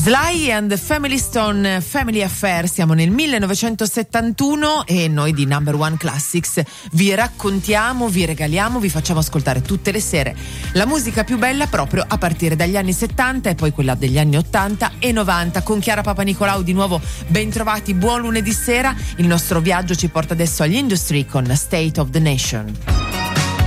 Sly and the Family Stone, Family Affair. Siamo nel 1971 e noi di Number One Classics vi raccontiamo, vi regaliamo, vi facciamo ascoltare tutte le sere la musica più bella proprio a partire dagli anni 70 e poi quella degli anni 80 e 90. Con Chiara Papanicolau di nuovo ben trovati, buon lunedì sera. Il nostro viaggio ci porta adesso agli Industry con State of the Nation.